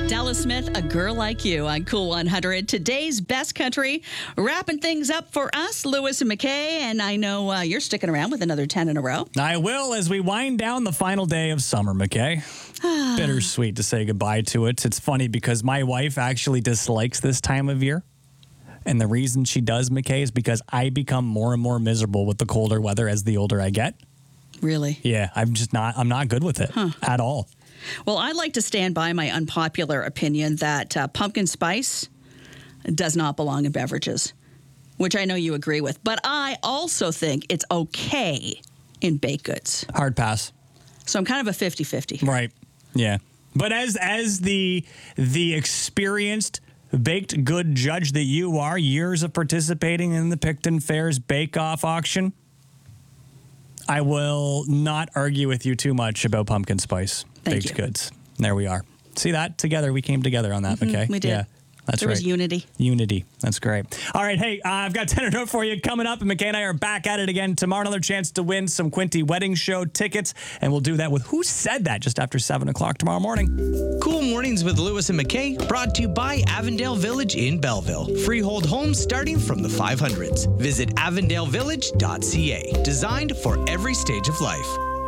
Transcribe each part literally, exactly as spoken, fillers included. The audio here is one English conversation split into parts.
Della Smith, A Girl Like You on Cool one hundred. Today's best country, wrapping things up for us, Lewis and McKay. And I know uh, you're sticking around with another ten in a row. I will as we wind down the final day of summer, McKay. Bittersweet to say goodbye to it. It's funny because my wife actually dislikes this time of year. And the reason she does, McKay, is because I become more and more miserable with the colder weather as the older I get. Really? Yeah, I'm just not, I'm not good with it huh. at all. Well, I like to stand by my unpopular opinion that uh, pumpkin spice does not belong in beverages, which I know you agree with. But I also think it's okay in baked goods. Hard pass. So I'm kind of a fifty-fifty. Right. Yeah. But as as the the experienced baked good judge that you are, years of participating in the Picton Fair's bake-off auction, I will not argue with you too much about pumpkin spice Thank baked you. goods. There we are. See that? Together, we came together on that, Mm-hmm, McKay. we did. Yeah, that's there right. was unity. Unity. That's great. All right, hey, uh, I've got ten or no for you coming up, and McKay and I are back at it again tomorrow. Another chance to win some Quinty Wedding Show tickets, and we'll do that with Who Said That just after seven o'clock tomorrow morning. Cool Mornings with Lewis and McKay, brought to you by Avondale Village in Belleville. Freehold homes starting from the five hundreds. Visit avondale village dot c a. Designed for every stage of life.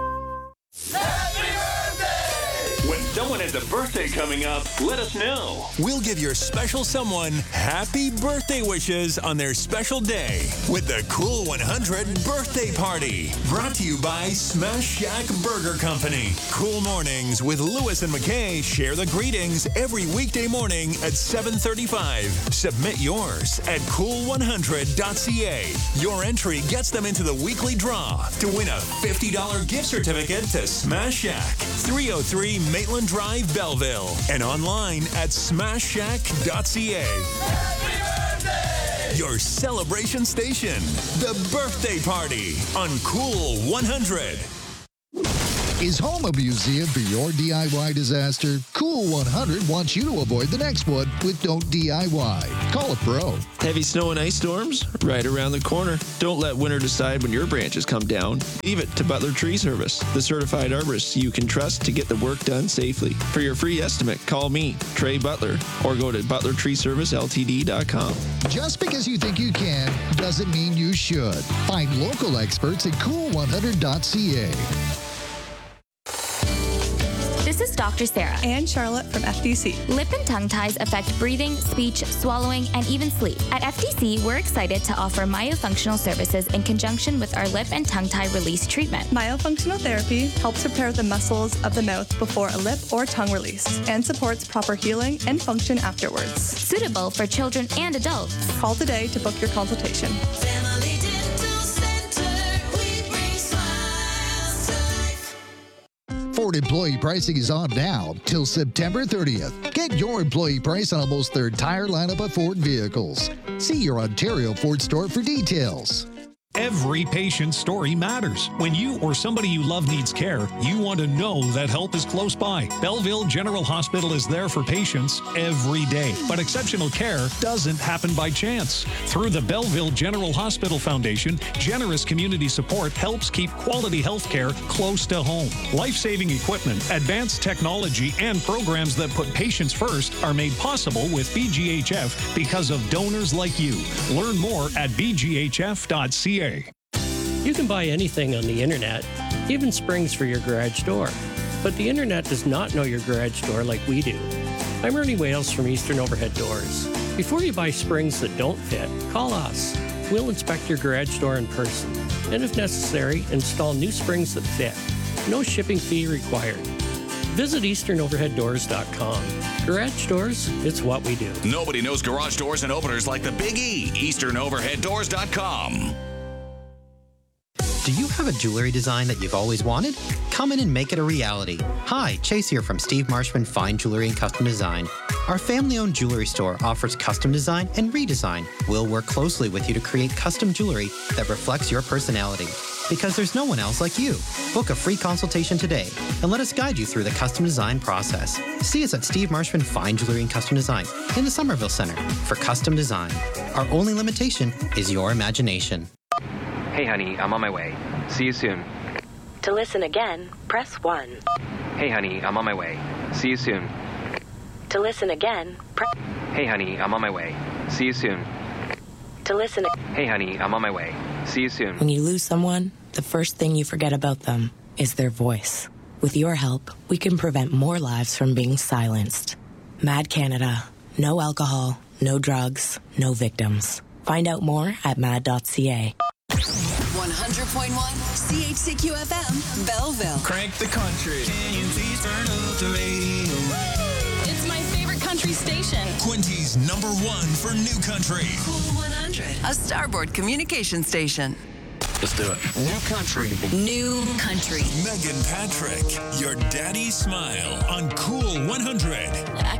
When someone has a birthday coming up, let us know. We'll give your special someone happy birthday wishes on their special day with the Cool one hundred Birthday Party. Brought to you by Smash Shack Burger Company. Cool Mornings with Lewis and McKay share the greetings every weekday morning at seven thirty-five. Submit yours at cool one hundred dot c a. Your entry gets them into the weekly draw to win a fifty dollars gift certificate to Smash Shack, three oh three Maitland Drive, Belleville, and online at smash shack dot c a. Your celebration station, the Birthday Party on Cool one hundred. Is home a museum for your D I Y disaster? Cool one hundred wants you to avoid the next one with Don't D I Y. Call a pro. Heavy snow and ice storms? Right around the corner. Don't let winter decide when your branches come down. Leave it to Butler Tree Service, the certified arborists you can trust to get the work done safely. For your free estimate, call me, Trey Butler, or go to butler tree service l t d dot com. Just because you think you can doesn't mean you should. Find local experts at cool one hundred dot c a. This is Doctor Sarah and Charlotte from F D C. Lip and tongue ties affect breathing, speech, swallowing, and even sleep. At F D C, we're excited to offer myofunctional services in conjunction with our lip and tongue tie release treatment. Myofunctional therapy helps repair the muscles of the mouth before a lip or tongue release and supports proper healing and function afterwards. Suitable for children and adults. Call today to book your consultation. Family Dental Center, we bring smiles to life. Ford employee pricing is on now till September thirtieth. Get your employee price on almost their entire lineup of Ford vehicles. See your Ontario Ford store for details. Every patient's story matters. When you or somebody you love needs care, you want to know that help is close by. Belleville General Hospital is there for patients every day. But exceptional care doesn't happen by chance. Through the Belleville General Hospital Foundation, generous community support helps keep quality health care close to home. Life-saving equipment, advanced technology, and programs that put patients first are made possible with B G H F because of donors like you. Learn more at b g h f dot c a. You can buy anything on the internet, even springs for your garage door. But the internet does not know your garage door like we do. I'm Ernie Wales from Eastern Overhead Doors. Before you buy springs that don't fit, call us. We'll inspect your garage door in person, and if necessary, install new springs that fit. No shipping fee required. Visit eastern overhead doors dot com. Garage doors, it's what we do. Nobody knows garage doors and openers like the Big E. eastern overhead doors dot com. Do you have a jewelry design that you've always wanted? Come in and make it a reality. Hi, Chase here from Steve Marshman Fine Jewelry and Custom Design. Our family-owned jewelry store offers custom design and redesign. We'll work closely with you to create custom jewelry that reflects your personality. Because there's no one else like you. Book a free consultation today and let us guide you through the custom design process. See us at Steve Marshman Fine Jewelry and Custom Design in the Somerville Center for custom design. Our only limitation is your imagination. Hey, honey, I'm on my way. See you soon. To listen again, press one. Hey, honey, I'm on my way. See you soon. To listen again, press. Hey, honey, I'm on my way. See you soon. To listen. Hey, honey, I'm on my way. See you soon. When you lose someone, the first thing you forget about them is their voice. With your help, we can prevent more lives from being silenced. Mad Canada. No alcohol, no drugs, no victims. Find out more at mad dot c a. one hundred point one C H C Q F M, Belleville. Crank the country. Can you please turn up the radio? It's my favorite country station. Quinty's number one for new country. Cool one hundred, a Starboard communication station. Let's do it. New country. New country. Megan Patrick, your daddy smile on Cool one hundred.